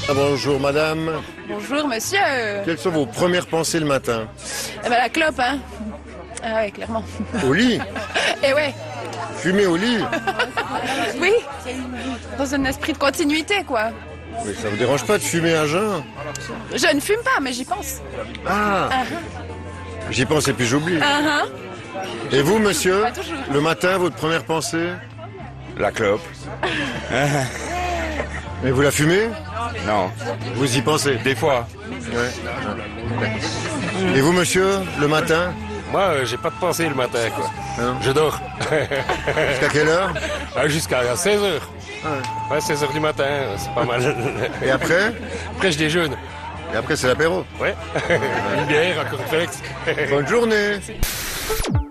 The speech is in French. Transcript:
Ah, bonjour madame. Bonjour monsieur. Quelles sont vos premières pensées le matin? Eh ben la clope, hein. Ah ouais, clairement. Au lit? Et ouais, Fumer au lit? oui. Dans un esprit de continuité, quoi. Mais ça vous dérange pas de fumer à jeun? Je ne fume pas, mais j'y pense. Ah, j'y pense et puis j'oublie. Ah, Et vous monsieur, Pas toujours. le matin, votre première pensée? La clope? Mais vous la fumez? Non. Vous y pensez? Des fois. Ouais. Et vous monsieur, le matin? Moi, j'ai pas de pensée le matin, quoi. Non. Je dors. Jusqu'à quelle heure? Jusqu'à 16h. Ouais, 16h du matin, c'est pas mal. Et après? Après, je déjeune. Et après c'est l'apéro. Ouais. Une bière, un cornflakes. Bonne journée.